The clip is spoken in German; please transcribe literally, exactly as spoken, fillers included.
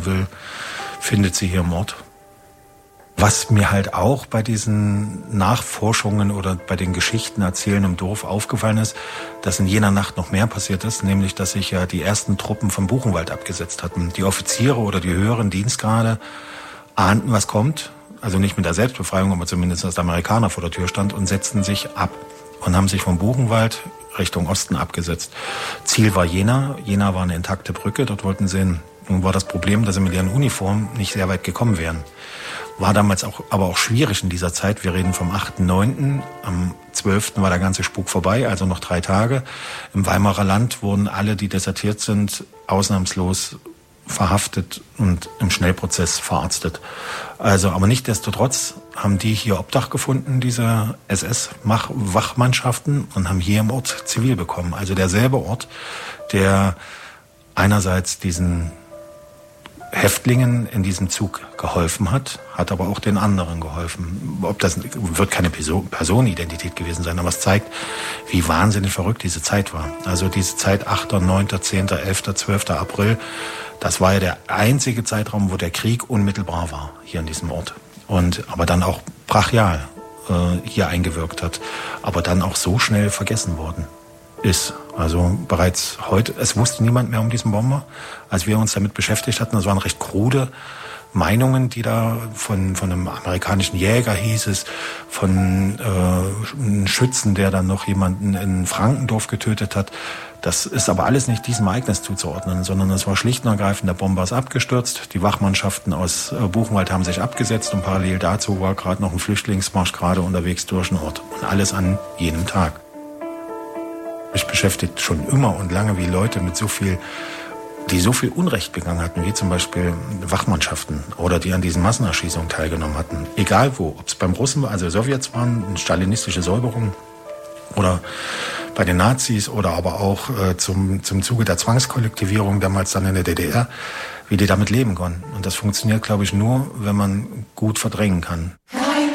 erfahren will, findet sie hier im Ort. Was mir halt auch bei diesen Nachforschungen oder bei den Geschichten erzählen im Dorf aufgefallen ist, dass in jener Nacht noch mehr passiert ist, nämlich dass sich ja die ersten Truppen vom Buchenwald abgesetzt hatten. Die Offiziere oder die höheren Dienstgrade ahnten, was kommt, also nicht mit der Selbstbefreiung, aber zumindest, dass der Amerikaner vor der Tür stand und setzten sich ab und haben sich vom Buchenwald Richtung Osten abgesetzt. Ziel war Jena. Jena war eine intakte Brücke, dort wollten sie hin. Nun war das Problem, dass sie mit ihren Uniformen nicht sehr weit gekommen wären. War damals auch, aber auch schwierig in dieser Zeit. Wir reden vom achten neunten Am zwölften war der ganze Spuk vorbei, also noch drei Tage. Im Weimarer Land wurden alle, die desertiert sind, ausnahmslos verhaftet und im Schnellprozess verarztet. Also, aber nichtsdestotrotz haben die hier Obdach gefunden, diese S S-Wachmannschaften, und haben hier im Ort zivil bekommen. Also derselbe Ort, der einerseits diesen Häftlingen in diesem Zug geholfen hat, hat aber auch den anderen geholfen. Ob das wird keine Person, Personenidentität gewesen sein, aber es zeigt, wie wahnsinnig verrückt diese Zeit war. Also diese Zeit achter, neunter, zehnter, elfter, zwölfter April, das war ja der einzige Zeitraum, wo der Krieg unmittelbar war, hier in diesem Ort. Und aber dann auch brachial äh, hier eingewirkt hat, aber dann auch so schnell vergessen worden ist. Also bereits heute, es wusste niemand mehr um diesen Bomber. Als wir uns damit beschäftigt hatten, das waren recht krude Meinungen, die da von, von einem amerikanischen Jäger hieß es, von äh, einem Schützen, der dann noch jemanden in Frankendorf getötet hat. Das ist aber alles nicht diesem Ereignis zuzuordnen, sondern es war schlicht und ergreifend, der Bomber ist abgestürzt, die Wachmannschaften aus äh, Buchenwald haben sich abgesetzt und parallel dazu war gerade noch ein Flüchtlingsmarsch gerade unterwegs durch den Ort. Und alles an jenem Tag. Mich beschäftigt schon immer und lange, wie Leute mit so viel, die so viel Unrecht begangen hatten, wie zum Beispiel Wachmannschaften oder die an diesen Massenerschießungen teilgenommen hatten. Egal wo, ob es beim Russen, also Sowjets waren, eine stalinistische Säuberung oder bei den Nazis oder aber auch äh, zum, zum Zuge der Zwangskollektivierung damals dann in der D D R, wie die damit leben konnten. Und das funktioniert, glaube ich, nur, wenn man gut verdrängen kann.